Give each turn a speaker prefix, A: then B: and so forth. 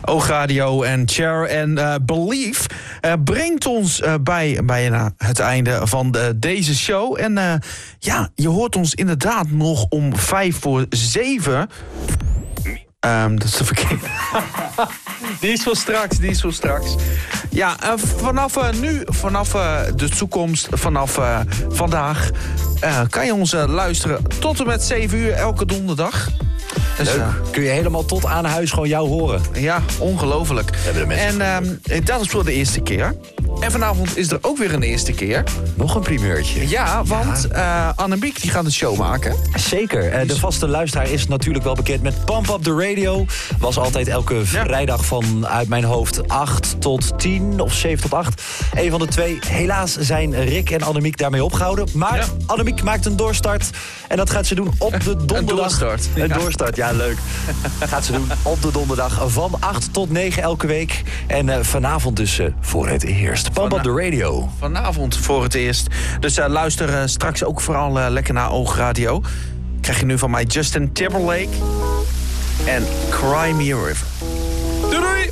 A: Oogradio en Cher en Believe brengt ons bijna het einde van deze show. En je hoort ons inderdaad nog om 6:55. Dat is de verkeerde. Die is voor straks. Ja, vanaf de toekomst, vanaf vandaag... kan je ons luisteren tot en met 7 uur elke donderdag. Dus,
B: kun je helemaal tot aan huis gewoon jou horen.
A: Ja, ongelooflijk. En dat is voor de eerste keer. En vanavond is er ook weer een eerste keer.
B: Nog een primeurtje.
A: Ja, want Annemiek die gaat een show maken.
B: Zeker. De vaste luisteraar is natuurlijk wel bekend met Pump Up the Radio. Was altijd elke vrijdag van uit mijn hoofd 8 tot 10 of 7 tot 8. Eén van de twee. Helaas zijn Rick en Annemiek daarmee opgehouden. Maar Annemiek maakt een doorstart. En dat gaat ze doen op de donderdag. Een doorstart, ja leuk. Gaat ze doen op de donderdag van 8 tot 9 elke week. En vanavond dus voor het eerst. Pump Up the Radio.
A: Vanavond voor het eerst. Dus luister straks ook vooral lekker naar Oogradio. Krijg je nu van mij Justin Timberlake en Cry Me a River. Doei doei!